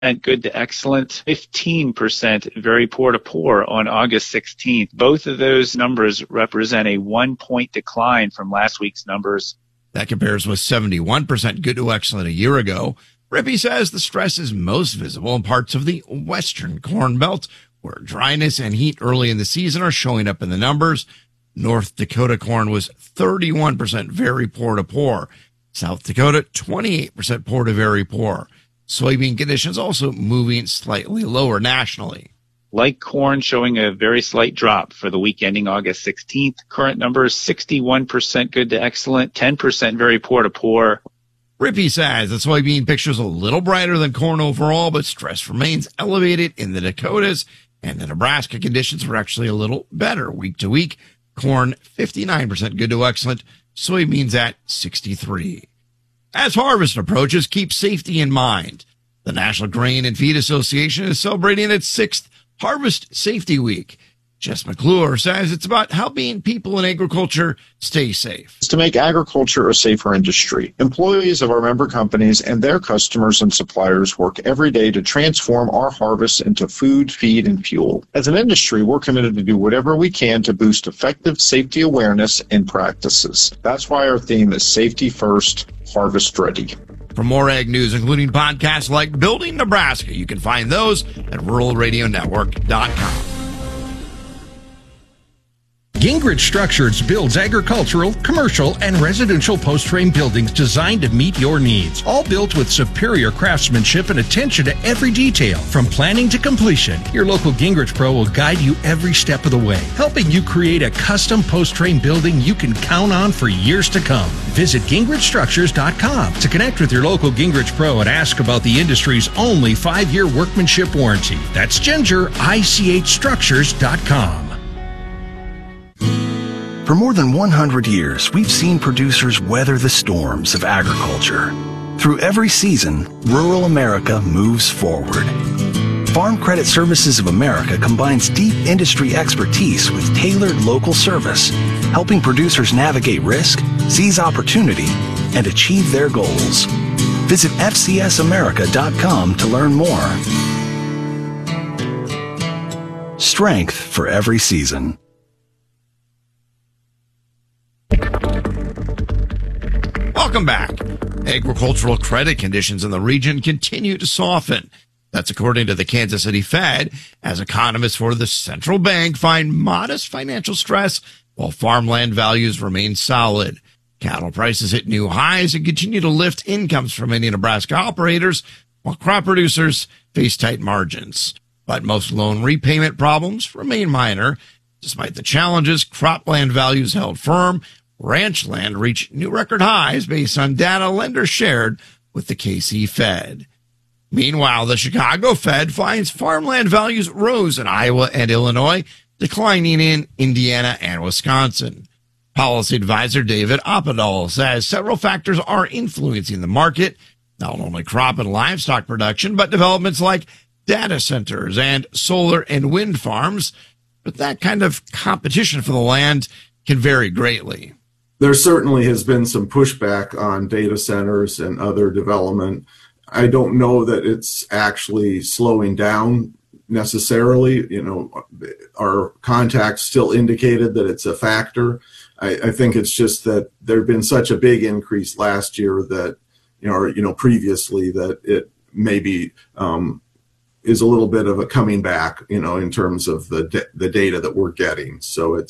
good to excellent, 15% very poor to poor on August 16th. Both of those numbers represent a 1-point decline from last week's numbers. That compares with 71% good to excellent a year ago. Rippey says the stress is most visible in parts of the western Corn Belt, where dryness and heat early in the season are showing up in the numbers. North Dakota corn was 31% very poor to poor. South Dakota, 28% poor to very poor. Soybean conditions also moving slightly lower nationally. Like corn, showing a very slight drop for the week ending August 16th. Current numbers, 61% good to excellent, 10% very poor to poor. Rippey says the soybean picture is a little brighter than corn overall, but stress remains elevated in the Dakotas, and the Nebraska conditions were actually a little better week to week. Corn, 59% good to excellent, soybeans at 63%. As harvest approaches, keep safety in mind. The National Grain and Feed Association is celebrating its 6th Harvest Safety Week. Jess McClure says it's about helping people in agriculture stay safe. It's to make agriculture a safer industry. Employees of our member companies and their customers and suppliers work every day to transform our harvests into food, feed, and fuel. As an industry, we're committed to do whatever we can to boost effective safety awareness and practices. That's why our theme is Safety First, Harvest Ready. For more ag news, including podcasts like Building Nebraska, you can find those at ruralradionetwork.com. Gingrich Structures builds agricultural, commercial, and residential post-frame buildings designed to meet your needs. All built with superior craftsmanship and attention to every detail. From planning to completion, your local Gingrich Pro will guide you every step of the way, helping you create a custom post-frame building you can count on for years to come. Visit GingrichStructures.com to connect with your local Gingrich Pro and ask about the industry's only 5-year workmanship warranty. That's GingerICHStructures.com. For more than 100 years, we've seen producers weather the storms of agriculture. Through every season, rural America moves forward. Farm Credit Services of America combines deep industry expertise with tailored local service, helping producers navigate risk, seize opportunity, and achieve their goals. Visit FCSAmerica.com to learn more. Strength for every season. Welcome back. Agricultural credit conditions in the region continue to soften. That's according to the Kansas City Fed, as economists for the central bank find modest financial stress while farmland values remain solid. Cattle prices hit new highs and continue to lift incomes for many Nebraska operators, while crop producers face tight margins. But most loan repayment problems remain minor. Despite the challenges, cropland values held firm. Ranch land reached new record highs based on data lenders shared with the KC Fed. Meanwhile, the Chicago Fed finds farmland values rose in Iowa and Illinois, declining in Indiana and Wisconsin. Policy advisor David Oppedahl says several factors are influencing the market, not only crop and livestock production, but developments like data centers and solar and wind farms. But that kind of competition for the land can vary greatly. There certainly has been some pushback on data centers and other development. I don't know that it's actually slowing down necessarily. You know, our contacts still indicated that it's a factor. I think it's just that there had been such a big increase last year that, previously, that it maybe is a little bit of a coming back, in terms of the data that we're getting. So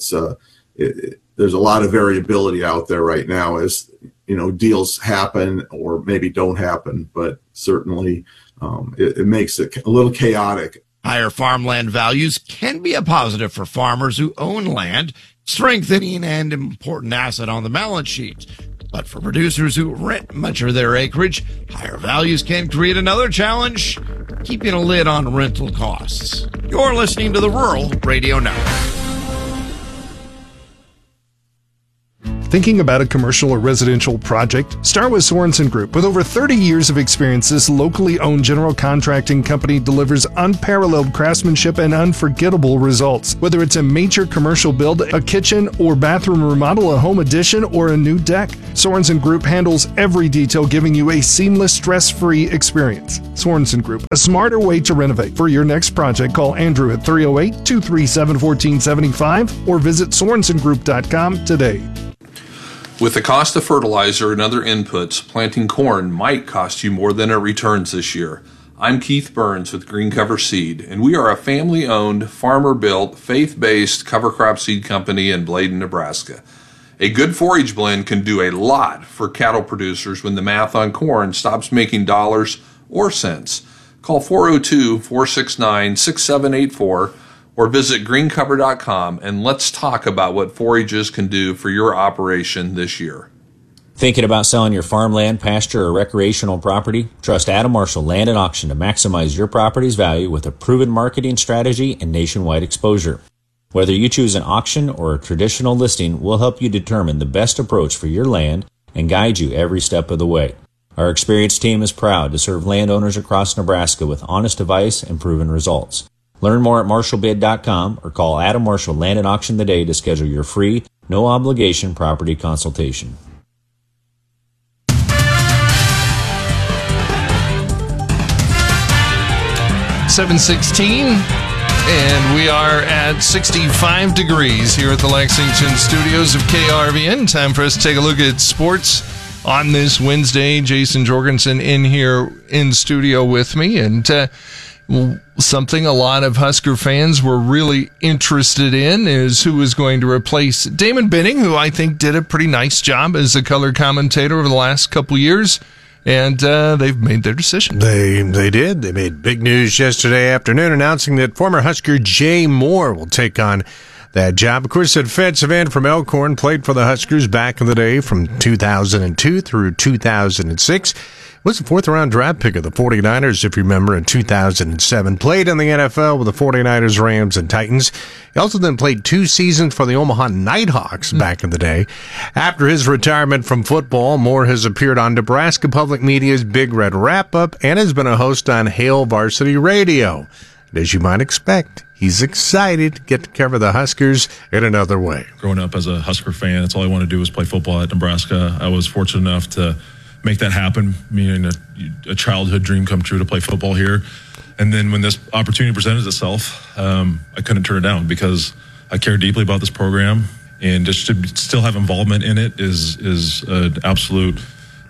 there's a lot of variability out there right now as, deals happen or maybe don't happen, but certainly it makes it a little chaotic. Higher farmland values can be a positive for farmers who own land, strengthening an important asset on the balance sheet. But for producers who rent much of their acreage, higher values can create another challenge, keeping a lid on rental costs. You're listening to the Rural Radio Network. Thinking about a commercial or residential project? Start with Sorensen Group. With over 30 years of experience, this locally owned general contracting company delivers unparalleled craftsmanship and unforgettable results. Whether it's a major commercial build, a kitchen or bathroom remodel, a home addition, or a new deck, Sorensen Group handles every detail, giving you a seamless, stress-free experience. Sorensen Group, a smarter way to renovate. For your next project, call Andrew at 308-237-1475 or visit SorensenGroup.com today. With the cost of fertilizer and other inputs, planting corn might cost you more than it returns this year. I'm Keith Burns with Green Cover Seed, and we are a family-owned, farmer-built, faith-based cover crop seed company in Bladen, Nebraska. A good forage blend can do a lot for cattle producers when the math on corn stops making dollars or cents. Call 402-469-6784 or visit greencover.com and let's talk about what forages can do for your operation this year. Thinking about selling your farmland, pasture, or recreational property? Trust Adam Marshall Land and Auction to maximize your property's value with a proven marketing strategy and nationwide exposure. Whether you choose an auction or a traditional listing, we'll help you determine the best approach for your land and guide you every step of the way. Our experienced team is proud to serve landowners across Nebraska with honest advice and proven results. Learn more at marshallbid.com or call Adam Marshall Land and Auction today to schedule your free, no-obligation property consultation. .716, and we are at 65 degrees here at the Lexington studios of KRVN. Time for us to take a look at sports on this Wednesday. Jason Jorgensen in here in studio with me, and something a lot of Husker fans were really interested in is who is going to replace Damon Benning, who I think did a pretty nice job as a color commentator over the last couple years. And they've made their decision. They did. They made big news yesterday afternoon announcing that former Husker Jay Moore will take on that job. Of course, the defensive end from Elkhorn played for the Huskers back in the day from 2002 through 2006. Was a fourth-round draft pick of the 49ers, if you remember, in 2007. Played in the NFL with the 49ers, Rams, and Titans. He also then played 2 seasons for the Omaha Nighthawks back in the day. After his retirement from football, Moore has appeared on Nebraska Public Media's Big Red Wrap-Up and has been a host on Hail Varsity Radio. And as you might expect, he's excited to get to cover the Huskers in another way. Growing up as a Husker fan, that's all I wanted to do was play football at Nebraska. I was fortunate enough to make that happen, meaning a childhood dream come true to play football here. And then when this opportunity presented itself, I couldn't turn it down because I care deeply about this program, and just to still have involvement in it is an absolute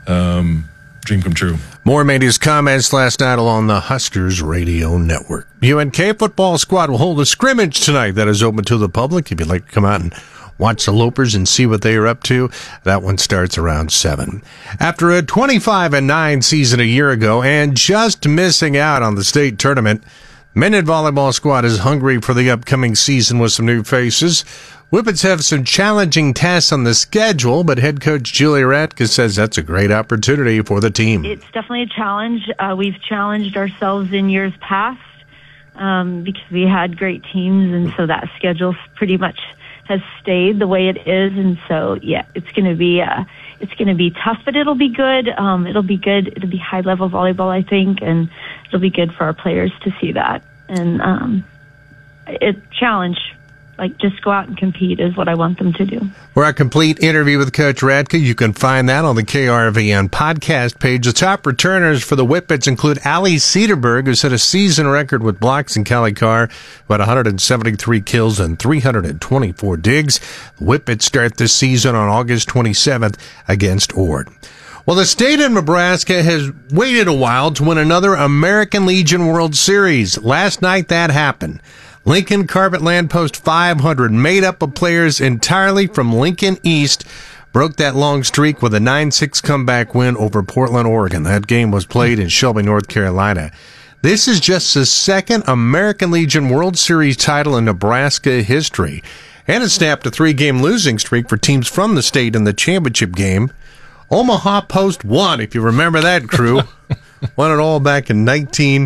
dream come true. Moore made his comments last night along the Huskers radio network. UNK football squad will hold a scrimmage tonight that is open to the public. If you'd like to come out and watch the Lopers and see what they are up to, that one starts around 7. After a 25-9 season a year ago and just missing out on the state tournament, Mendon volleyball squad is hungry for the upcoming season with some new faces. Whippets have some challenging tasks on the schedule, but head coach Julie Ratka says that's a great opportunity for the team. It's definitely a challenge. We've challenged ourselves in years past because we had great teams, and so that schedule pretty much has stayed the way it is. And so, yeah, it's going to be tough, but it'll be good. It'll be good. It'll be high level volleyball, I think, and it'll be good for our players to see that. And it's challenge. Like, just go out and compete is what I want them to do. For a complete interview with Coach Ratka, you can find that on the KRVN podcast page. The top returners for the Whippets include Allie Cederberg, who set a season record with blocks, and Kelly Carr, who had 173 kills and 324 digs. The Whippets start this season on August 27th against Ord. Well, the state of Nebraska has waited a while to win another American Legion World Series. Last night that happened. Lincoln Carpet Land Post 500, made up of players entirely from Lincoln East, broke that long streak with a 9-6 comeback win over Portland, Oregon. That game was played in Shelby, North Carolina. This is just the second American Legion World Series title in Nebraska history, and it snapped a 3-game losing streak for teams from the state in the championship game. Omaha Post won, if you remember that crew. Won it all back in 19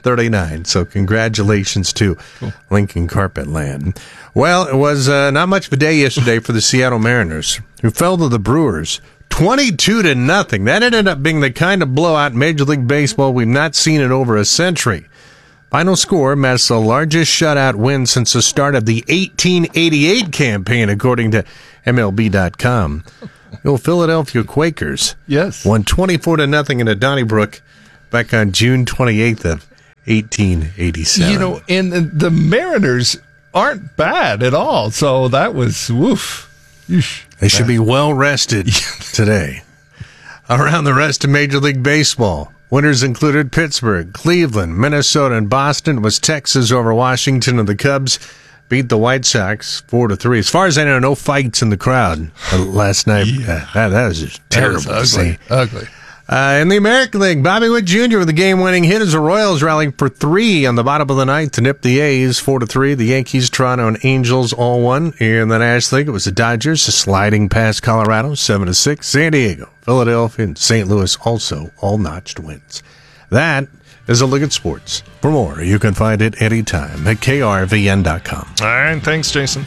39. So congratulations to Lincoln Carpet Land. Well, it was not much of a day yesterday for the Seattle Mariners, who fell to the Brewers 22-0. That ended up being the kind of blowout in Major League Baseball we've not seen in over a century. Final score matched the largest shutout win since the start of the 1888 campaign, according to MLB.com. The Philadelphia Quakers won 24-0 in Donnybrook back on June 28th of 1887. You know, and the Mariners aren't bad at all, so that was woof. They should be well rested today. Around the rest of Major League Baseball, winners included Pittsburgh, Cleveland, Minnesota, and Boston. It was Texas over Washington, and the Cubs beat the White Sox 4-3. As far as I know, no fights in the crowd last night. That was just terrible to see. Ugly. In the American League, Bobby Witt Jr. with the game-winning hit as the Royals rallied for 3 on the bottom of the ninth to nip the A's 4-3. The Yankees, Toronto, and Angels all won. In the National League, it was the Dodgers sliding past Colorado 7-6. San Diego, Philadelphia, and St. Louis also all notched wins. That is a look at sports. For more, you can find it anytime at krvn.com. All right, thanks, Jason.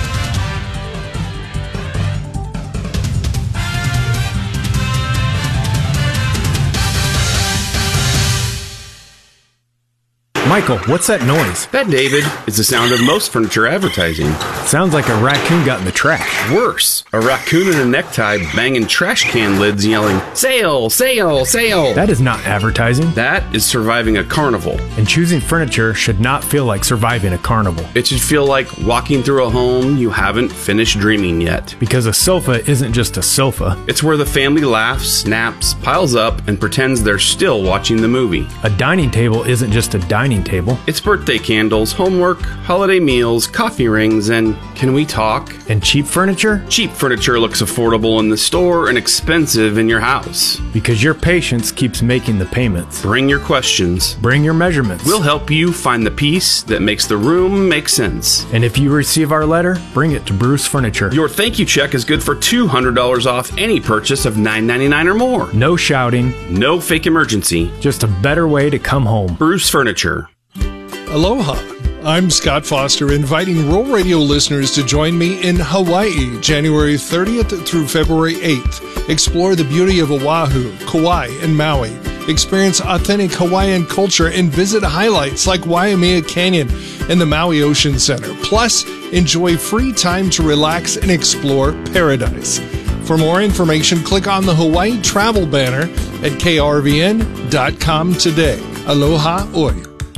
Michael, what's that noise? That, David, is the sound of most furniture advertising. Sounds like a raccoon got in the trash. Worse, a raccoon in a necktie banging trash can lids yelling, "Sale, sale, sale." That is not advertising. That is surviving a carnival. And choosing furniture should not feel like surviving a carnival. It should feel like walking through a home you haven't finished dreaming yet. Because a sofa isn't just a sofa. It's where the family laughs, snaps, piles up, and pretends they're still watching the movie. A dining table isn't just a dining table. It's birthday candles, homework, holiday meals, coffee rings, and can we talk? And cheap furniture? Cheap furniture looks affordable in the store and expensive in your house. Because your patience keeps making the payments. Bring your questions. Bring your measurements. We'll help you find the piece that makes the room make sense. And if you receive our letter, bring it to Bruce Furniture. Your thank you check is good for $200 off any purchase of $9.99 or more. No shouting. No fake emergency. Just a better way to come home. Bruce Furniture. Aloha. I'm Scott Foster, inviting Rural Radio listeners to join me in Hawaii, January 30th through February 8th. Explore the beauty of Oahu, Kauai, and Maui. Experience authentic Hawaiian culture and visit highlights like Waimea Canyon and the Maui Ocean Center. Plus, enjoy free time to relax and explore paradise. For more information, click on the Hawaii travel banner at krvn.com today. Aloha oi.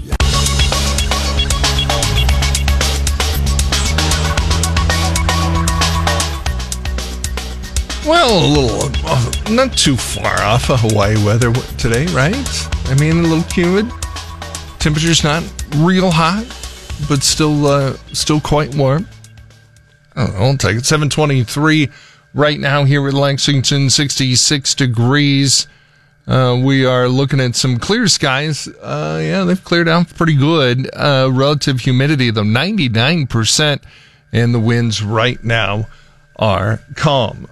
Well, a little, not too far off of Hawaii weather today, right? I mean, a little humid. Temperature's not real hot, but still quite warm. I'll take it. 7:23 right now here in Lexington, 66 degrees. We are looking at some clear skies. They've cleared out pretty good. Relative humidity, though, 99%, and the winds right now are calm.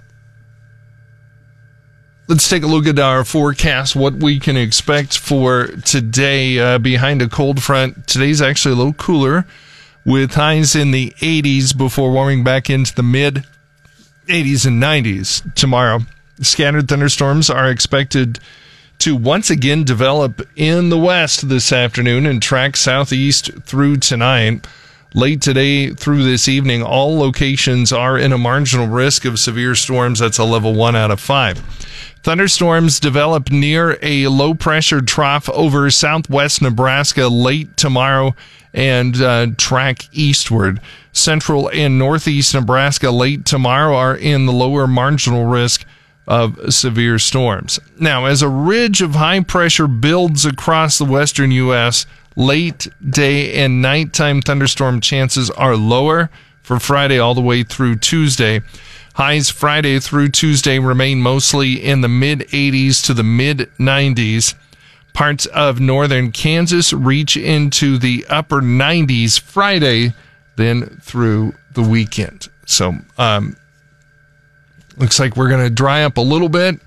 Let's take a look at our forecast, what we can expect for today behind a cold front. Today's actually a little cooler with highs in the 80s before warming back into the mid 80s and 90s tomorrow. Scattered thunderstorms are expected to once again develop in the west this afternoon and track southeast through tonight. Late today through this evening, all locations are in a marginal risk of severe storms. That's a level 1 out of 5. Thunderstorms develop near a low-pressure trough over southwest Nebraska late tomorrow and track eastward. Central and northeast Nebraska late tomorrow are in the lower marginal risk of severe storms. Now, as a ridge of high pressure builds across the western U.S., late day and nighttime thunderstorm chances are lower for Friday all the way through Tuesday. Highs Friday through Tuesday remain mostly in the mid-80s to the mid-90s. Parts of northern Kansas reach into the upper 90s Friday, then through the weekend. So, looks like we're going to dry up a little bit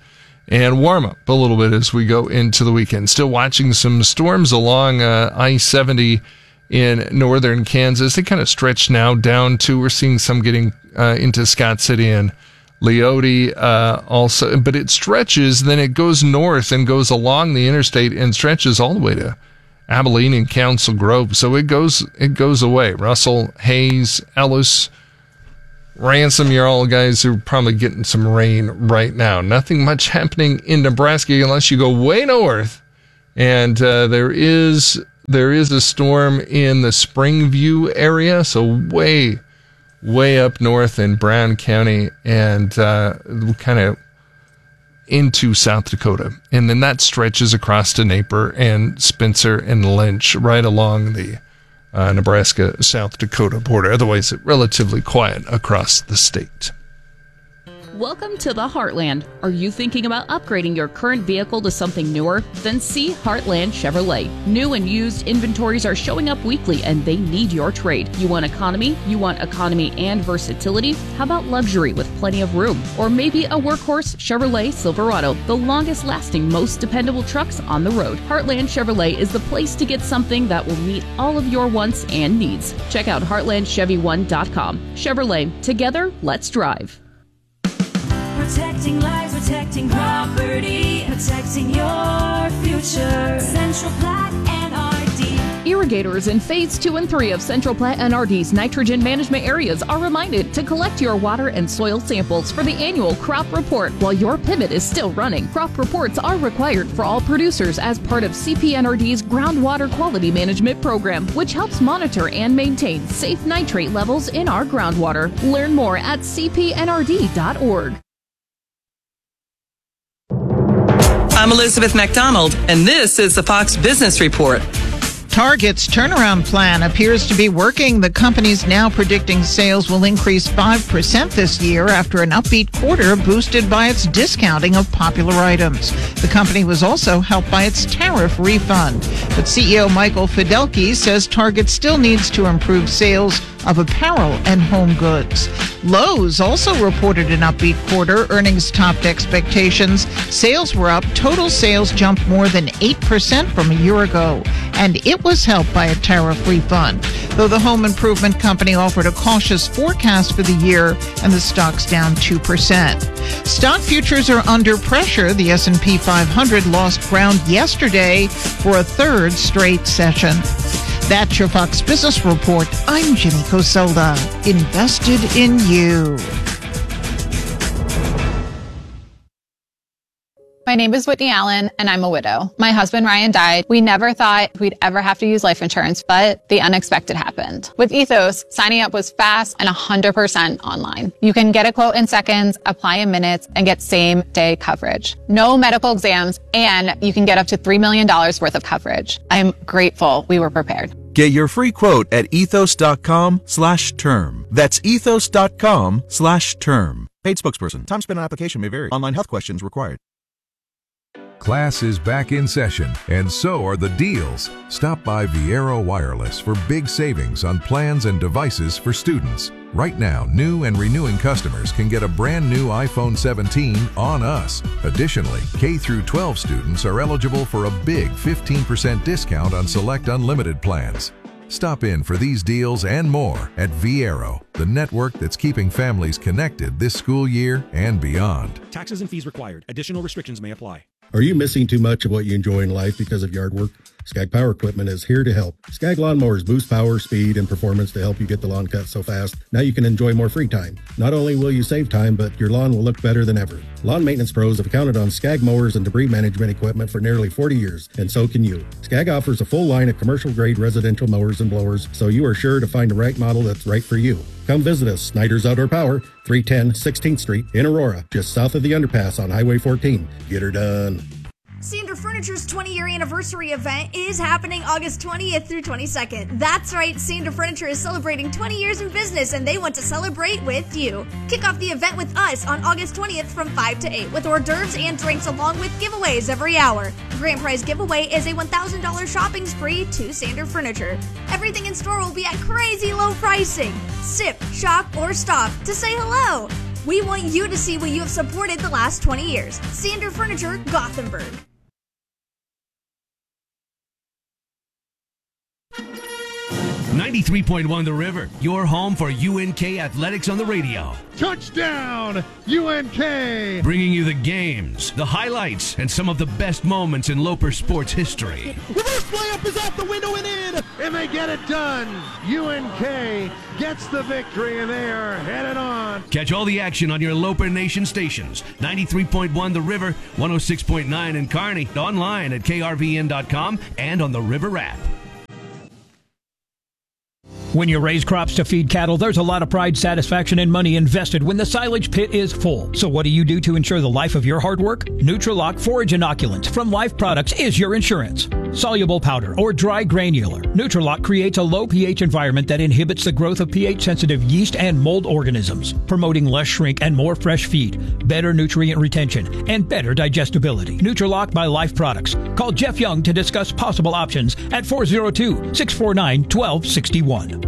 and warm up a little bit as we go into the weekend. Still watching some storms along I-70 in northern Kansas. They kind of stretch now down to, we're seeing some getting into Scott City and Leoti also, but it stretches, then it goes north and goes along the interstate and stretches all the way to Abilene and Council Grove. So it goes away. Russell, Hayes, Ellis, Ransom, you're all guys who are probably getting some rain right now. Nothing much happening in Nebraska unless you go way north. And there is a storm in the Springview area, so way up north in Brown County and kind of into South Dakota. And then that stretches across to Napier and Spencer and Lynch right along the Nebraska-South Dakota border. Otherwise, it's relatively quiet across the state. Welcome to the Heartland. Are you thinking about upgrading your current vehicle to something newer? Then see Heartland Chevrolet. New and used inventories are showing up weekly and they need your trade. You want economy? You want economy and versatility? How about luxury with plenty of room? Or maybe a workhorse Chevrolet Silverado, the longest lasting, most dependable trucks on the road. Heartland Chevrolet is the place to get something that will meet all of your wants and needs. Check out heartlandchevy1.com. Chevrolet, together, let's drive. Protecting lives, protecting property, protecting your future. Central Platte NRD. Irrigators in Phase 2 and 3 of Central Platte NRD's nitrogen management areas are reminded to collect your water and soil samples for the annual crop report while your pivot is still running. Crop reports are required for all producers as part of CPNRD's groundwater quality management program, which helps monitor and maintain safe nitrate levels in our groundwater. Learn more at cpnrd.org. I'm Elizabeth McDonald, and this is the Fox Business Report. Target's turnaround plan appears to be working. The company's now predicting sales will increase 5% this year after an upbeat quarter boosted by its discounting of popular items. The company was also helped by its tariff refund. But CEO Michael Fidelki says Target still needs to improve sales of apparel and home goods. Lowe's also reported an upbeat quarter. Earnings topped expectations. Sales were up. Total sales jumped more than 8% from a year ago. And it was helped by a tariff refund. Though the home improvement company offered a cautious forecast for the year, and the stock's down 2%. Stock futures are under pressure. The S&P 500 lost ground yesterday for a third straight session. That's your Fox Business Report. I'm Jenny Coselda. Invested in you. My name is Whitney Allen, and I'm a widow. My husband, Ryan, died. We never thought we'd ever have to use life insurance, but the unexpected happened. With Ethos, signing up was fast and 100% online. You can get a quote in seconds, apply in minutes, and get same-day coverage. No medical exams, and you can get up to $3 million worth of coverage. I'm grateful we were prepared. Get your free quote at ethos.com/term. That's ethos.com/term. Paid spokesperson. Time spent on application may vary. Online health questions required. Class is back in session, and so are the deals. Stop by Viero Wireless for big savings on plans and devices for students. Right now, new and renewing customers can get a brand new iPhone 17 on us. Additionally, K through 12 students are eligible for a big 15% discount on select unlimited plans. Stop in for these deals and more at Viero, the network that's keeping families connected this school year and beyond. Taxes and fees required. Additional restrictions may apply. Are you missing too much of what you enjoy in life because of yard work? Skag Power Equipment is here to help. Skag lawnmowers boost power, speed, and performance to help you get the lawn cut so fast. Now you can enjoy more free time. Not only will you save time, but your lawn will look better than ever. Lawn maintenance pros have counted on Skag mowers and debris management equipment for nearly 40 years, and so can you. Skag offers a full line of commercial-grade residential mowers and blowers, so you are sure to find the right model that's right for you. Come visit us, Snyder's Outdoor Power, 310 16th Street in Aurora, just south of the underpass on Highway 14. Get her done. Sander Furniture's 20-year anniversary event is happening August 20th through 22nd. That's right, Sander Furniture is celebrating 20 years in business, and they want to celebrate with you. Kick off the event with us on August 20th from 5 to 8 with hors d'oeuvres and drinks along with giveaways every hour. The grand prize giveaway is a $1,000 shopping spree to Sander Furniture. Everything in store will be at crazy low pricing. Sip, shop, or stop to say hello. We want you to see what you have supported the last 20 years. Sander Furniture, Gothenburg. 93.1 The River, your home for UNK athletics on the radio. Touchdown, UNK! Bringing you the games, the highlights, and some of the best moments in Loper sports history. Reverse layup is out the window and in, and they get it done. UNK gets the victory, and they are headed on. Catch all the action on your Loper Nation stations. 93.1 The River, 106.9 in Kearney, online at krvn.com and on the River app. When you raise crops to feed cattle, there's a lot of pride, satisfaction, and money invested when the silage pit is full. So what do you do to ensure the life of your hard work? Nutrilock Forage Inoculant from Life Products is your insurance. Soluble powder or dry granular, Nutrilock creates a low pH environment that inhibits the growth of pH-sensitive yeast and mold organisms, promoting less shrink and more fresh feed, better nutrient retention, and better digestibility. Nutrilock by Life Products. Call Jeff Young to discuss possible options at 402-649-1261.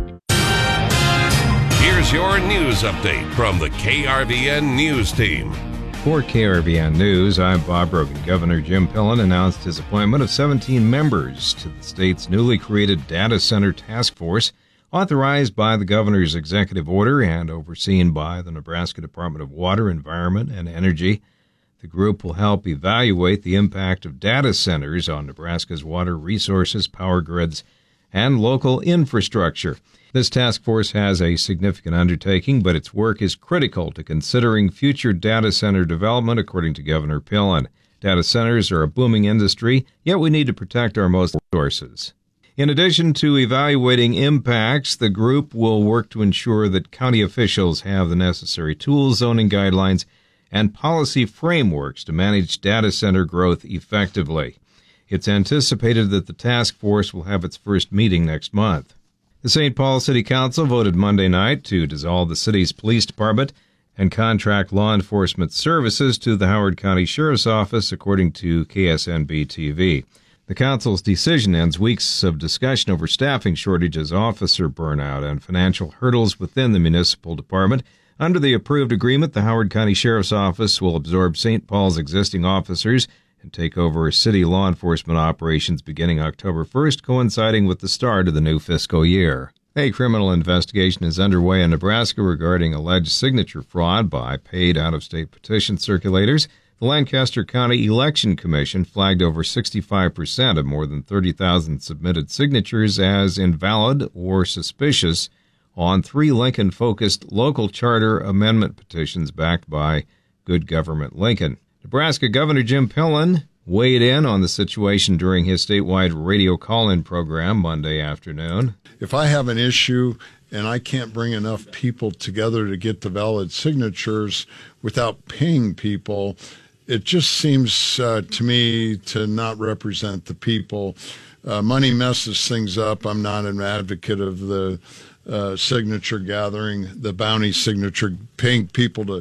Here's your news update from the KRVN News Team. For KRVN News, I'm Bob Brogan. Governor Jim Pillen announced his appointment of 17 members to the state's newly created Data Center Task Force, authorized by the governor's executive order and overseen by the Nebraska Department of Water, Environment, and Energy. The group will help evaluate the impact of data centers on Nebraska's water resources, power grids, and local infrastructure. This task force has a significant undertaking, but its work is critical to considering future data center development, according to Governor Pillen. Data centers are a booming industry, yet we need to protect our most resources. In addition to evaluating impacts, the group will work to ensure that county officials have the necessary tools, zoning guidelines, and policy frameworks to manage data center growth effectively. It's anticipated that the task force will have its first meeting next month. The St. Paul City Council voted Monday night to dissolve the city's police department and contract law enforcement services to the Howard County Sheriff's Office, according to KSNB-TV. The council's decision ends weeks of discussion over staffing shortages, officer burnout, and financial hurdles within the municipal department. Under the approved agreement, the Howard County Sheriff's Office will absorb St. Paul's existing officers and take over city law enforcement operations beginning October 1st, coinciding with the start of the new fiscal year. A criminal investigation is underway in Nebraska regarding alleged signature fraud by paid out-of-state petition circulators. The Lancaster County Election Commission flagged over 65% of more than 30,000 submitted signatures as invalid or suspicious on 3 Lincoln-focused local charter amendment petitions backed by Good Government Lincoln. Nebraska Governor Jim Pillen weighed in on the situation during his statewide radio call-in program Monday afternoon. If I have an issue and I can't bring enough people together to get the valid signatures without paying people, it just seems to me to not represent the people. Money messes things up. I'm not an advocate of the signature gathering, the bounty signature, paying people to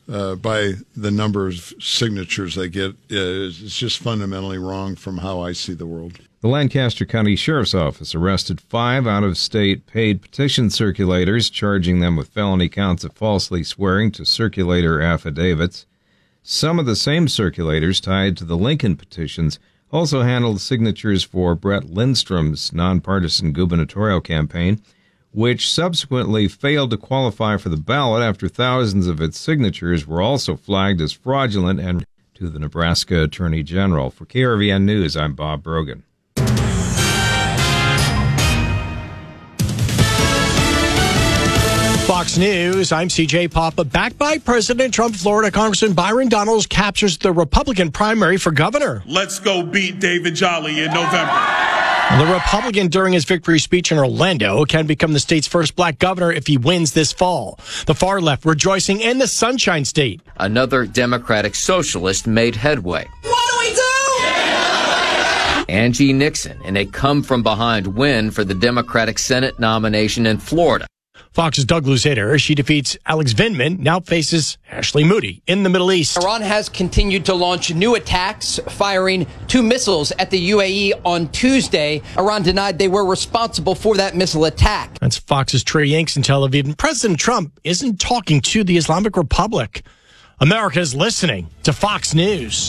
by the number of signatures they get. It's just fundamentally wrong from how I see the world. The Lancaster County Sheriff's Office arrested 5 out-of-state paid petition circulators, charging them with felony counts of falsely swearing to circulator affidavits. Some of the same circulators tied to the Lincoln petitions also handled signatures for Brett Lindstrom's nonpartisan gubernatorial campaign, which subsequently failed to qualify for the ballot after thousands of its signatures were also flagged as fraudulent and to the Nebraska Attorney General. For KRVN News, I'm Bob Brogan. Fox News, I'm CJ Papa. Backed by President Trump, Florida Congressman Byron Donalds captures the Republican primary for governor. Let's go beat David Jolly in November. The Republican, during his victory speech in Orlando, can become the state's first black governor if he wins this fall. The far left rejoicing in the Sunshine State. Another Democratic socialist made headway. What do we do? Angie Nixon in a come-from-behind win for the Democratic Senate nomination in Florida. Fox's Doug Luzader, she defeats Alex Vindman, now faces Ashley Moody in the Middle East. Iran has continued to launch new attacks, firing 2 missiles at the UAE on Tuesday. Iran denied they were responsible for that missile attack. That's Fox's Trey Yanks in Tel Aviv. And President Trump isn't talking to the Islamic Republic. America is listening to Fox News.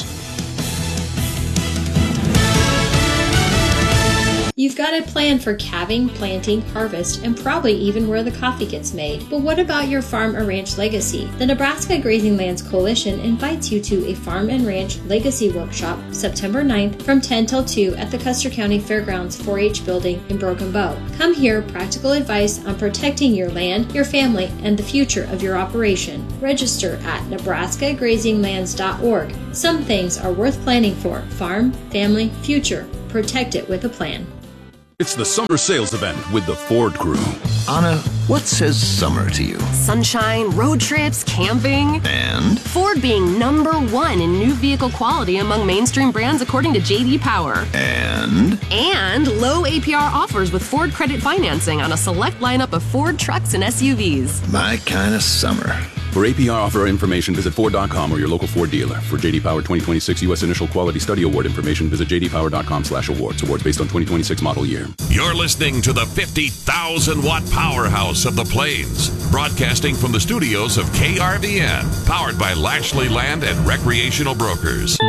You've got a plan for calving, planting, harvest, and probably even where the coffee gets made. But what about your farm or ranch legacy? The Nebraska Grazing Lands Coalition invites you to a Farm and Ranch Legacy Workshop September 9th from 10 till 2 at the Custer County Fairgrounds 4-H building in Broken Bow. Come hear practical advice on protecting your land, your family, and the future of your operation. Register at nebraskagrazinglands.org. Some things are worth planning for. Farm, family, future. Protect it with a plan. It's the summer sales event with the Ford Crew. Anna, what says summer to you? Sunshine, road trips, camping. And? Ford being #1 in new vehicle quality among mainstream brands according to J.D. Power. And? And low APR offers with Ford credit financing on a select lineup of Ford trucks and SUVs. My kind of summer. For APR offer information, visit Ford.com or your local Ford dealer. For J.D. Power 2026 U.S. Initial Quality Study Award information, visit jdpower.com/awards. Awards based on 2026 model year. You're listening to the 50,000-watt powerhouse of the Plains, broadcasting from the studios of KRVN, powered by Lashley Land and Recreational Brokers.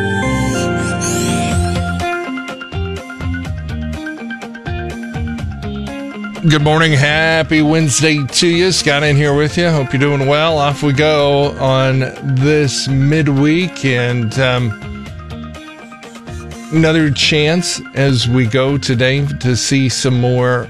Good morning. Happy Wednesday to you. Scott in here with you. Hope you're doing well. Off we go on this midweek, and another chance as we go today to see some more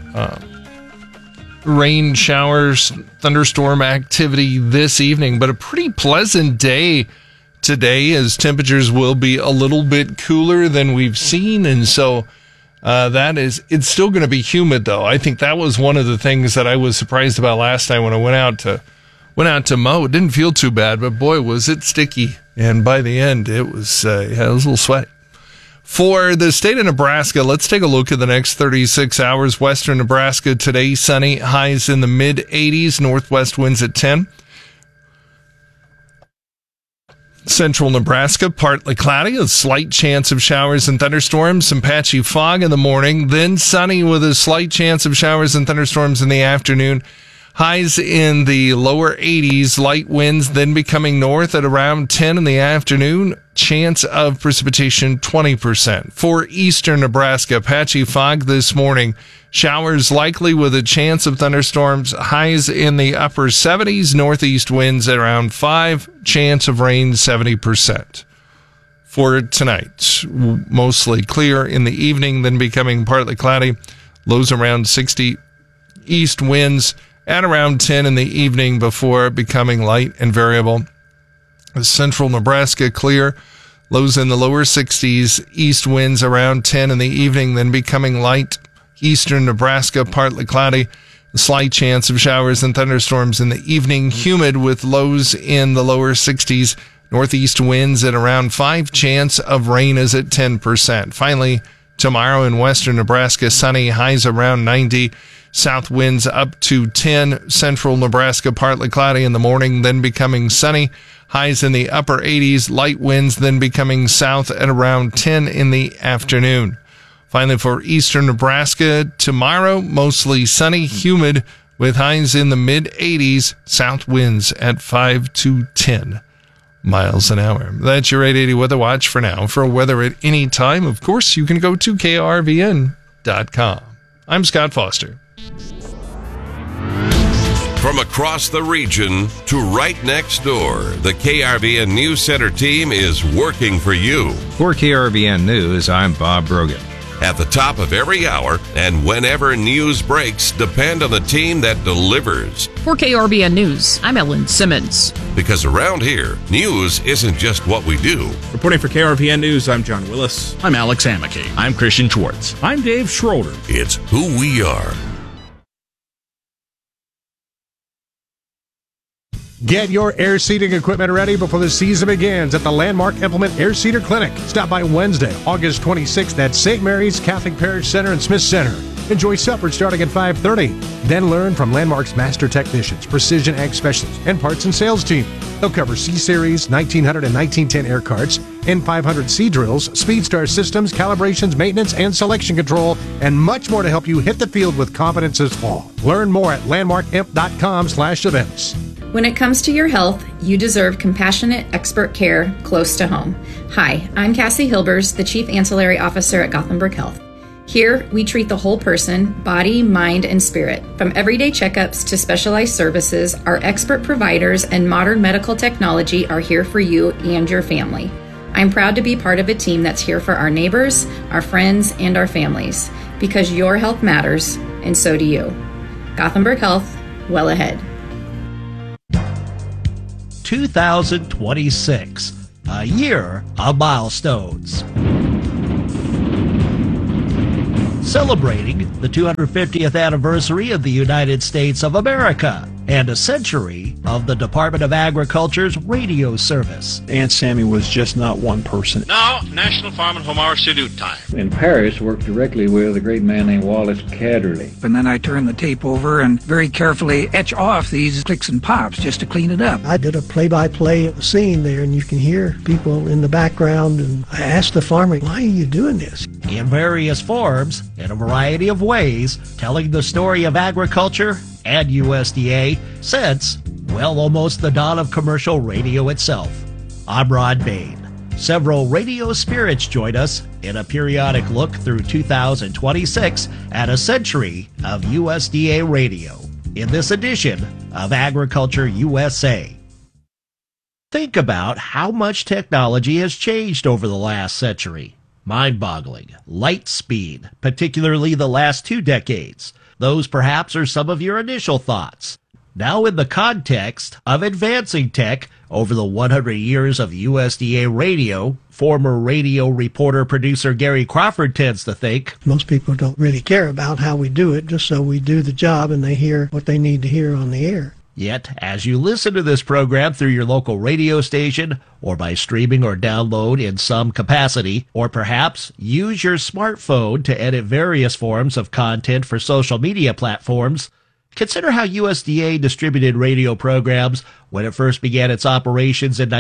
rain showers, thunderstorm activity this evening, but a pretty pleasant day today as temperatures will be a little bit cooler than we've seen, and so it's still going to be humid though. I think that was one of the things that I was surprised about last night when I went out to mow. It didn't feel too bad, but boy, was it sticky. And by the end, it was a little sweaty. For the state of Nebraska, let's take a look at the next 36 hours. Western Nebraska today, sunny, highs in the mid 80s, northwest winds at 10. Central Nebraska, partly cloudy, a slight chance of showers and thunderstorms, some patchy fog in the morning, then sunny with a slight chance of showers and thunderstorms in the afternoon. Highs in the lower 80s, light winds then becoming north at around 10 in the afternoon. Chance of precipitation 20%. For eastern Nebraska, patchy fog this morning. Showers likely with a chance of thunderstorms. Highs in the upper 70s, northeast winds at around 5. Chance of rain 70%. For tonight, mostly clear in the evening, then becoming partly cloudy. Lows around 60. East winds at around 10 in the evening before becoming light and variable. Central Nebraska clear, lows in the lower 60s, east winds around 10 in the evening, then becoming light. Eastern Nebraska partly cloudy, a slight chance of showers and thunderstorms in the evening, humid with lows in the lower 60s, northeast winds at around 5, chance of rain is at 10%. Finally, tomorrow in western Nebraska, sunny, highs around 90. South winds up to 10. Central Nebraska, partly cloudy in the morning, then becoming sunny. Highs in the upper 80s. Light winds then becoming south at around 10 in the afternoon. Finally, for eastern Nebraska, tomorrow, mostly sunny, humid, with highs in the mid-80s. South winds at 5 to 10 miles an hour. That's your 880 Weather Watch for now. For weather at any time, of course, you can go to krvn.com. I'm Scott Foster. From across the region to right next door, the KRVN News Center team is working for you. For KRVN News, I'm Bob Brogan. At the top of every hour and whenever news breaks, depend on the team that delivers. For KRVN News, I'm Ellen Simmons. Because around here, news isn't just what we do. Reporting for KRVN News, I'm John Willis. I'm Alex Hamake. I'm Christian Schwartz. I'm Dave Schroeder. It's who we are. Get your air seating equipment ready before the season begins at the Landmark Implement Air Seater Clinic. Stop by Wednesday, August 26th at St. Mary's Catholic Parish Center and Smith Center. Enjoy supper starting at 5:30. Then learn from Landmark's master technicians, precision ag specialists, and parts and sales team. They'll cover C-Series, 1900 and 1910 air carts, N500C drills, Speedstar systems, calibrations, maintenance, and selection control, and much more to help you hit the field with confidence this fall. Learn more at landmarkimp.com/events. When it comes to your health, you deserve compassionate, expert care close to home. Hi, I'm Cassie Hilbers, the Chief Ancillary Officer at Gothenburg Health. Here, we treat the whole person, body, mind, and spirit. From everyday checkups to specialized services, our expert providers and modern medical technology are here for you and your family. I'm proud to be part of a team that's here for our neighbors, our friends, and our families, because your health matters, and so do you. Gothenburg Health, well ahead. 2026, a year of milestones. Celebrating the 250th anniversary of the United States of America and a century of the Department of Agriculture's radio service. Aunt Sammy was just not one person. Now, National Farm and Home Hour Salute time. In Paris, worked directly with a great man named Wallace Catterley. And then I turn the tape over and very carefully etch off these clicks and pops just to clean it up. I did a play-by-play of the scene there, and you can hear people in the background, and I asked the farmer, why are you doing this? In various forms, in a variety of ways, telling the story of agriculture and USDA since, well, almost the dawn of commercial radio itself. I'm Rod Bain. Several radio spirits join us in a periodic look through 2026 at a century of USDA radio in this edition of Agriculture USA. Think about how much technology has changed over the last century. Mind-boggling. Light speed, particularly the last 2 decades. Those perhaps are some of your initial thoughts. Now in the context of advancing tech over the 100 years of USDA radio, former radio reporter-producer Gary Crawford tends to think, most people don't really care about how we do it, just so we do the job and they hear what they need to hear on the air. Yet, as you listen to this program through your local radio station, or by streaming or download in some capacity, or perhaps use your smartphone to edit various forms of content for social media platforms, consider how USDA distributed radio programs when it first began its operations in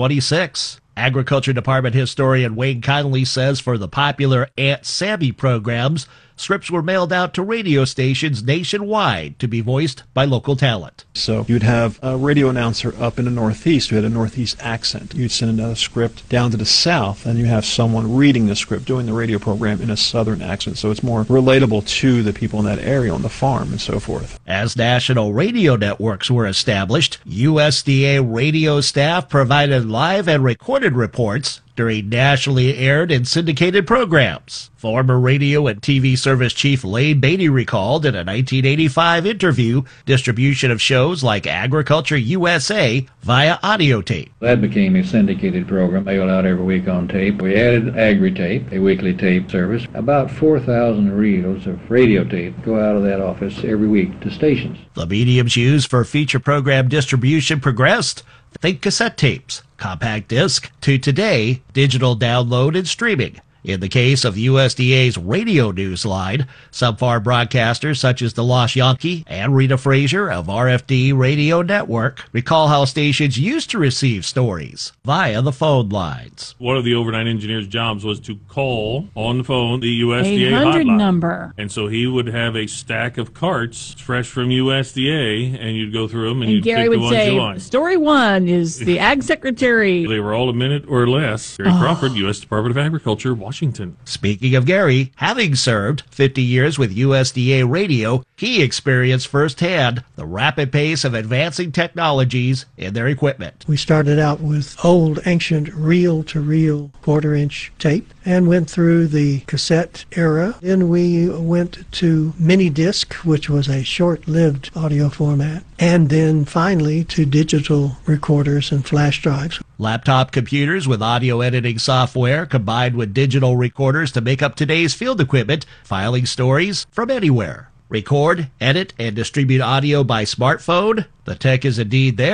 1926. Agriculture Department historian Wayne Connolly says for the popular Aunt Sammy programs, scripts were mailed out to radio stations nationwide to be voiced by local talent. So you'd have a radio announcer up in the Northeast who had a Northeast accent. You'd send a script down to the South, and you have someone reading the script, doing the radio program in a Southern accent. So it's more relatable to the people in that area on the farm and so forth. As national radio networks were established, USDA radio staff provided live and recorded reports during nationally aired and syndicated programs. Former radio and TV service chief Lane Beatty recalled in a 1985 interview distribution of shows like Agriculture USA via audio tape. That became a syndicated program, mailed out every week on tape. We added Agri-Tape, a weekly tape service. About 4,000 reels of radio tape go out of that office every week to stations. The mediums used for feature program distribution progressed. Think cassette tapes, compact disc, to today, digital download and streaming. In the case of USDA's radio news line, some farm broadcasters such as the Lost Yankee and Rita Frazier of RFD Radio Network recall how stations used to receive stories via the phone lines. One of the overnight engineer's jobs was to call on the phone the USDA 800 hotline number. And so he would have a stack of carts fresh from USDA, and you'd go through them and you'd Gary pick the would ones say, you like. story 1 is the Ag Secretary. They were all a minute or less. Gary Crawford, U.S. Department of Agriculture, Washington. Speaking of Gary, having served 50 years with USDA Radio, he experienced firsthand the rapid pace of advancing technologies in their equipment. We started out with old, ancient, reel-to-reel quarter-inch tape and went through the cassette era. Then we went to mini disc, which was a short-lived audio format, and then finally to digital recorders and flash drives. Laptop computers with audio editing software combined with digital recorders to make up today's field equipment, filing stories from anywhere. Record, edit, and distribute audio by smartphone? The tech is indeed there.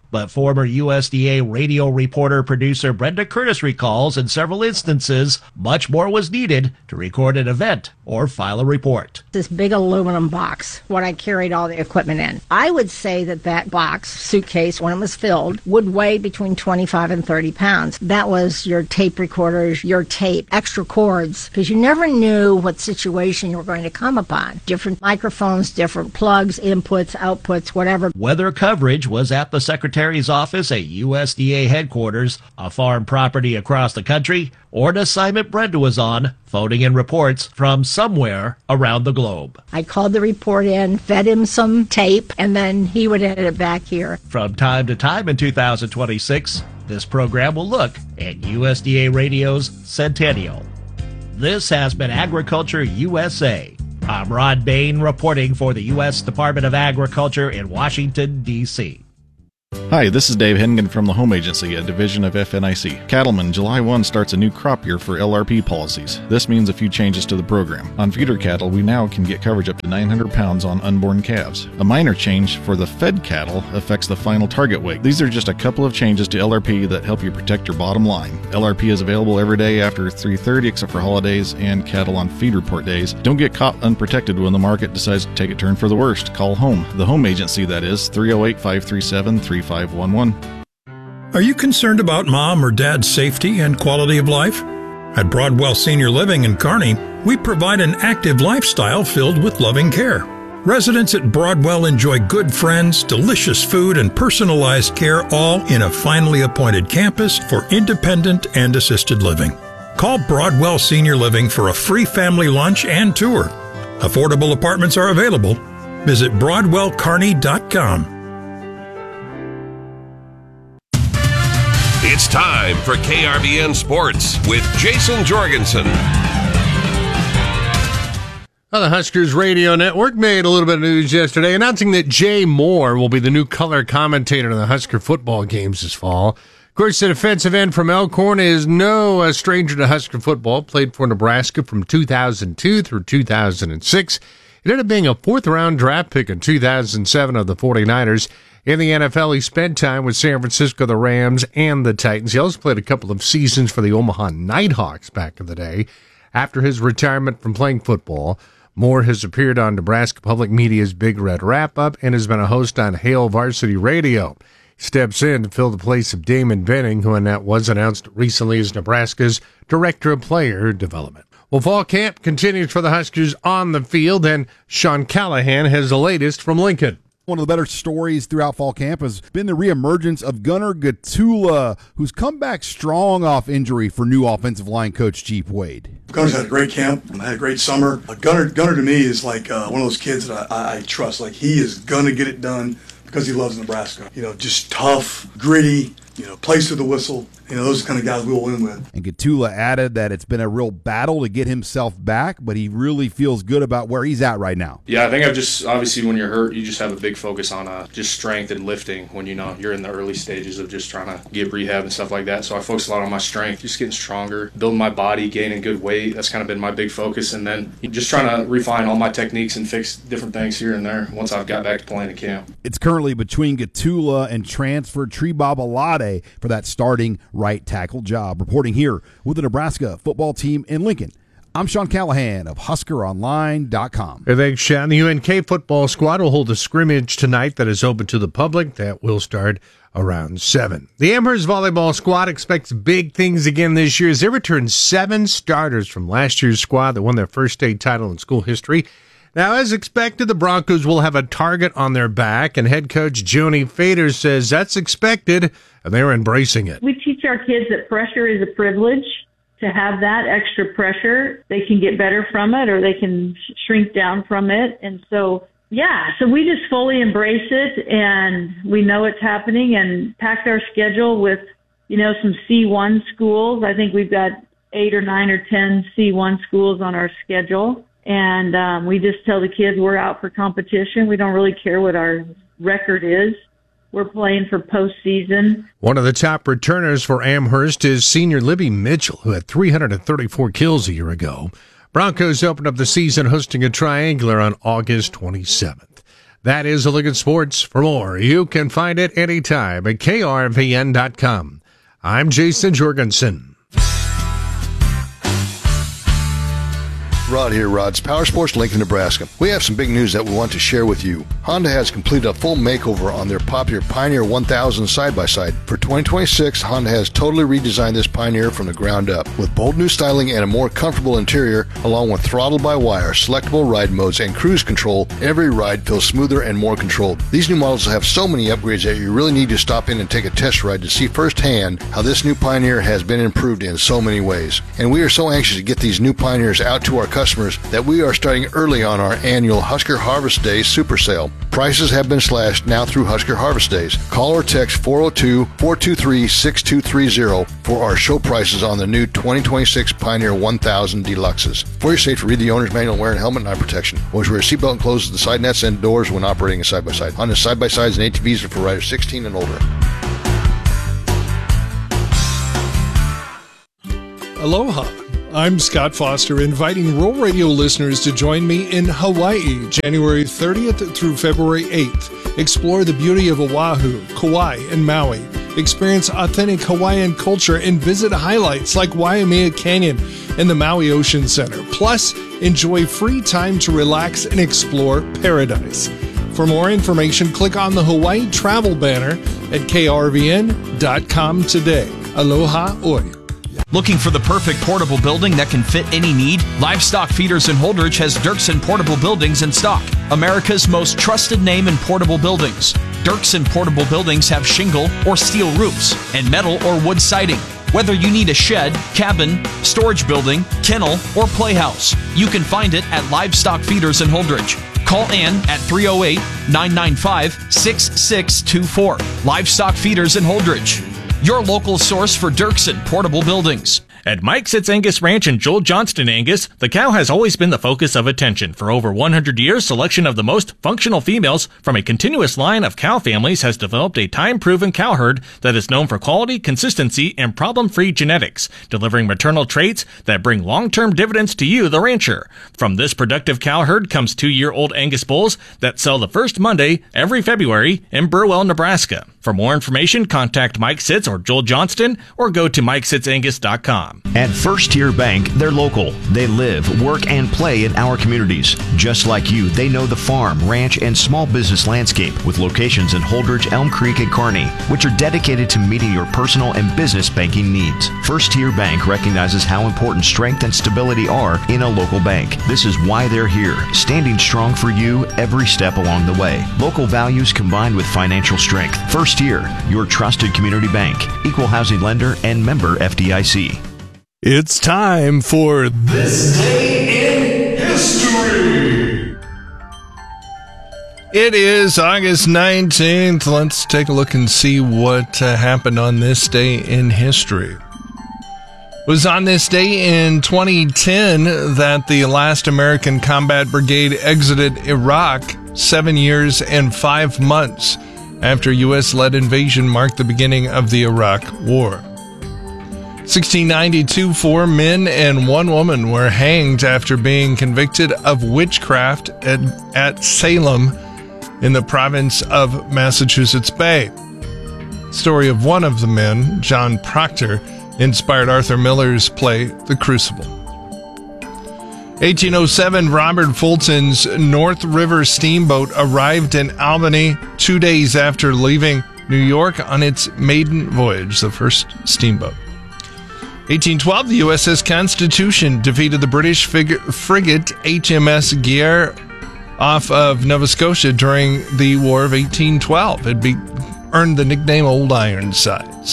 But former USDA radio reporter producer Brenda Curtis recalls in several instances, much more was needed to record an event or file a report. This big aluminum box, what I carried all the equipment in. I would say that box, suitcase, when it was filled, would weigh between 25 and 30 pounds. That was your tape recorders, your tape, extra cords, because you never knew what situation you were going to come upon. Different microphones, different plugs, inputs, outputs, whatever. Weather coverage was at the Secretary's office at USDA headquarters, a farm property across the country, or an assignment Brenda was on, phoning in reports from somewhere around the globe. I called the report in, fed him some tape, and then he would edit it back here. From time to time in 2026, this program will look at USDA Radio's centennial. This has been Agriculture USA. I'm Rod Bain reporting for the U.S. Department of Agriculture in Washington, D.C. Hi, this is Dave Hennigan from the Home Agency, a division of FNIC. Cattlemen, July 1 starts a new crop year for LRP policies. This means a few changes to the program. On feeder cattle, we now can get coverage up to 900 pounds on unborn calves. A minor change for the fed cattle affects the final target weight. These are just a couple of changes to LRP that help you protect your bottom line. LRP is available every day after 3:30 except for holidays and cattle on feed report days. Don't get caught unprotected when the market decides to take a turn for the worst. Call home. The Home Agency, that is, 308-537-3511. Are you concerned about mom or dad's safety and quality of life? At Broadwell Senior Living in Kearney, we provide an active lifestyle filled with loving care. Residents at Broadwell enjoy good friends, delicious food, and personalized care, all in a finely appointed campus for independent and assisted living. Call Broadwell Senior Living for a free family lunch and tour. Affordable apartments are available. Visit BroadwellKearney.com. It's time for KRVN Sports with Jason Jorgensen. Well, the Huskers Radio Network made a little bit of news yesterday announcing that Jay Moore will be the new color commentator on the Husker football games this fall. Of course, the defensive end from Elkhorn is no stranger to Husker football, played for Nebraska from 2002 through 2006. It ended up being a fourth-round draft pick in 2007 of the 49ers. In the NFL, he spent time with San Francisco, the Rams, and the Titans. He also played a couple of seasons for the Omaha Nighthawks back in the day. After his retirement from playing football, Moore has appeared on Nebraska Public Media's Big Red Wrap-Up and has been a host on Hail Varsity Radio. He steps in to fill the place of Damon Benning, who was announced recently as Nebraska's Director of Player Development. Well, fall camp continues for the Huskers on the field, and Sean Callahan has the latest from Lincoln. One of the better stories throughout fall camp has been the reemergence of Gunnar Gatula, who's come back strong off injury for new offensive line coach Jeep Wade. Gunner's had a great camp, had a great summer. Gunner to me is like one of those kids that I trust. Like, he is going to get it done because he loves Nebraska. You know, just tough, gritty, plays to the whistle. Those are the kind of guys we'll win with. And Gatula added that it's been a real battle to get himself back, but he really feels good about where he's at right now. Yeah, I think obviously when you're hurt, you just have a big focus on just strength and lifting when you're in the early stages of just trying to get rehab and stuff like that. So I focus a lot on my strength, just getting stronger, building my body, gaining good weight. That's kind of been my big focus. And then just trying to refine all my techniques and fix different things here and there once I've got back to playing in camp. It's currently between Gatula and transfer Trebob Alade for that starting right tackle job. Reporting here with the Nebraska football team in Lincoln, I'm Sean Callahan of HuskerOnline.com. Hey, thanks, Sean. The UNK football squad will hold a scrimmage tonight that is open to the public. That will start around 7. The Amherst volleyball squad expects big things again this year as they return 7 starters from last year's squad that won their first state title in school history. Now, as expected, the Broncos will have a target on their back, and head coach Joni Fader says that's expected, and they're embracing it. We teach our kids that pressure is a privilege. To have that extra pressure, they can get better from it or they can shrink down from it. And so we just fully embrace it, and we know it's happening, and packed our schedule with, some C1 schools. I think we've got 8 or 9 or 10 C1 schools on our schedule. And we just tell the kids we're out for competition. We don't really care what our record is. We're playing for postseason. One of the top returners for Amherst is senior Libby Mitchell, who had 334 kills a year ago. Broncos opened up the season hosting a triangular on August 27th. That is a look at sports. For more, you can find it anytime at krvn.com. I'm Jason Jorgensen. Rod here, Rod's Power Sports, Lincoln, Nebraska. We have some big news that we want to share with you. Honda has completed a full makeover on their popular Pioneer 1000 side-by-side. For 2026, Honda has totally redesigned this Pioneer from the ground up. With bold new styling and a more comfortable interior, along with throttle-by-wire, selectable ride modes, and cruise control, every ride feels smoother and more controlled. These new models have so many upgrades that you really need to stop in and take a test ride to see firsthand how this new Pioneer has been improved in so many ways. And we are so anxious to get these new Pioneers out to our customers that we are starting early on our annual Husker Harvest Days Super Sale. Prices have been slashed now through Husker Harvest Days. Call or text 402-423-6230 for our show prices on the new 2026 Pioneer 1000 Deluxes. For your safety, read the owner's manual, wear a helmet and eye protection. Always wear a seatbelt and close the side nets and doors when operating a side-by-side. Honda side-by-sides and ATVs are for riders 16 and older. Aloha. I'm Scott Foster, inviting Rural Radio listeners to join me in Hawaii, January 30th through February 8th. Explore the beauty of Oahu, Kauai, and Maui. Experience authentic Hawaiian culture and visit highlights like Waimea Canyon and the Maui Ocean Center. Plus, enjoy free time to relax and explore paradise. For more information, click on the Hawaii travel banner at krvn.com today. Aloha oi. Looking for the perfect portable building that can fit any need? Livestock Feeders in Holdrege has Dirksen Portable Buildings in stock. America's most trusted name in portable buildings. Dirksen Portable Buildings have shingle or steel roofs and metal or wood siding. Whether you need a shed, cabin, storage building, kennel, or playhouse, you can find it at Livestock Feeders in Holdrege. Call Ann at 308-995-6624. Livestock Feeders in Holdrege, your local source for Dirksen Portable Buildings. At Mike Sitz Angus Ranch in Joel Johnston, Angus, the cow has always been the focus of attention. For over 100 years, selection of the most functional females from a continuous line of cow families has developed a time-proven cow herd that is known for quality, consistency, and problem-free genetics, delivering maternal traits that bring long-term dividends to you, the rancher. From this productive cow herd comes 2-year-old Angus bulls that sell the first Monday every February in Burwell, Nebraska. For more information, contact Mike Sitz or Joel Johnston or go to MikeSitzAngus.com. At First Tier Bank, they're local. They live, work, and play in our communities. Just like you, they know the farm, ranch, and small business landscape with locations in Holdrege, Elm Creek, and Kearney, which are dedicated to meeting your personal and business banking needs. First Tier Bank recognizes how important strength and stability are in a local bank. This is why they're here, standing strong for you every step along the way. Local values combined with financial strength. First Tier, your trusted community bank, equal housing lender, and member FDIC. It's time for This Day in History. It is August 19th. Let's take a look and see what happened on this day in history. It was on this day in 2010 that the last American Combat Brigade exited Iraq 7 years and 5 months after U.S.-led invasion marked the beginning of the Iraq War. 1692, 4 men and 1 woman were hanged after being convicted of witchcraft at Salem in the province of Massachusetts Bay. The story of one of the men, John Proctor, inspired Arthur Miller's play The Crucible. 1807, Robert Fulton's North River steamboat arrived in Albany 2 days after leaving New York on its maiden voyage, the first steamboat. 1812, the USS Constitution defeated the British frigate HMS Guerre off of Nova Scotia during the War of 1812. It earned the nickname Old Ironsides.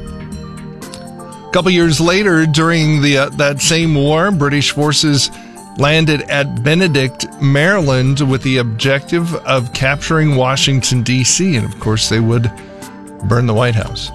A couple years later, during that same war, British forces landed at Benedict, Maryland, with the objective of capturing Washington, D.C., and of course they would burn the White House.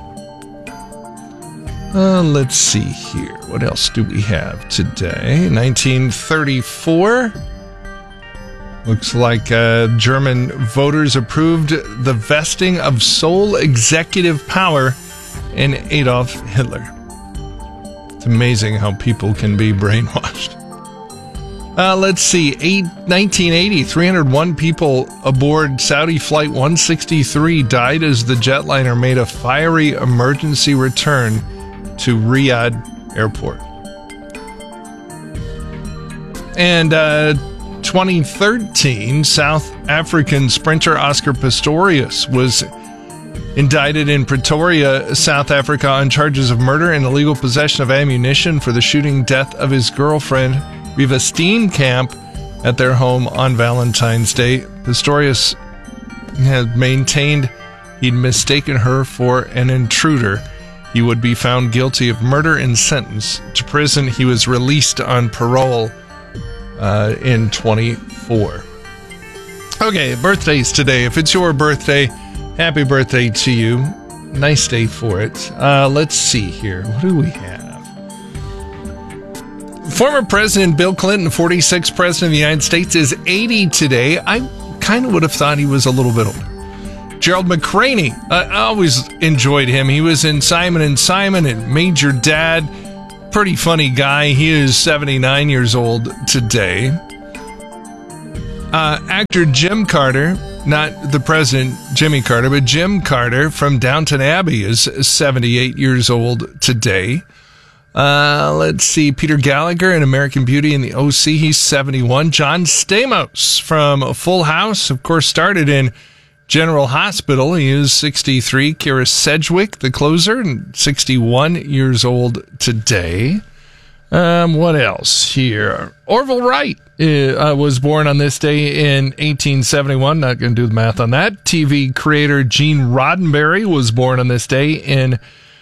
Let's see here. What else do we have today? 1934. Looks like German voters approved the vesting of sole executive power in Adolf Hitler. It's amazing how people can be brainwashed. Let's see. 1980, 301 people aboard Saudi Flight 163 died as the jetliner made a fiery emergency return to Riyadh Airport. And 2013, South African sprinter Oscar Pistorius was indicted in Pretoria, South Africa, on charges of murder and illegal possession of ammunition for the shooting death of his girlfriend, Riva Steenkamp, at their home on Valentine's Day. Pistorius had maintained he'd mistaken her for an intruder. He would be found guilty of murder and sentenced to prison. He was released on parole in 24. Okay, birthdays today. If it's your birthday, happy birthday to you. Nice day for it. Let's see here. What do we have? Former President Bill Clinton, 46th President of the United States, is 80 today. I kind of would have thought he was a little bit older. Gerald McRaney, I always enjoyed him. He was in Simon & Simon and Major Dad. Pretty funny guy. He is 79 years old today. Actor Jim Carter, not the president Jimmy Carter, but Jim Carter from Downton Abbey is 78 years old today. Let's see. Peter Gallagher in American Beauty and the OC, he's 71. John Stamos from Full House, of course, started in General Hospital. He is 63. Kira Sedgwick, the closer, 61 years old today. What else here? Orville Wright was born on this day in 1871. Not going to do the math on that. TV creator Gene Roddenberry was born on this day in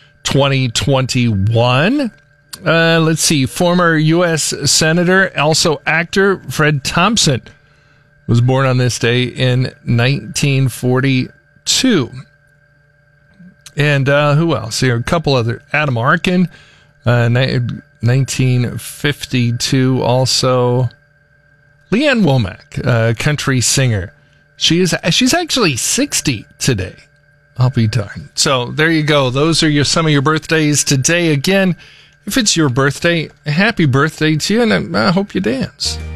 2021. Let's see. Former U.S. Senator, also actor, Fred Thompson was born on this day in 1942. And who else? Here, a couple other. Adam Arkin, 1952. Also, Leanne Womack, country singer. She's actually 60 today. I'll be darned. So there you go. Those are some of your birthdays today. Again, if it's your birthday, happy birthday to you, and I hope you dance.